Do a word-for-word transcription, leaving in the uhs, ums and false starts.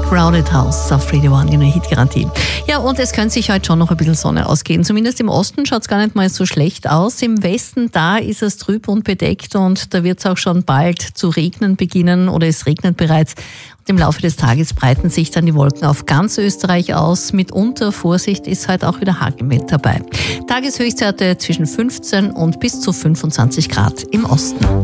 Crowded House auf Radio One in der Hitgarantie. Ja, und es könnte sich heute schon noch ein bisschen Sonne ausgehen. Zumindest im Osten schaut es gar nicht mal so schlecht aus. Im Westen, da ist es trüb und bedeckt und da wird es auch schon bald zu regnen beginnen oder es regnet bereits. Und im Laufe des Tages breiten sich dann die Wolken auf ganz Österreich aus. Mitunter, Vorsicht, ist halt auch wieder Hagel mit dabei. Tageshöchstwerte zwischen fünfzehn und bis zu fünfundzwanzig Grad im Osten.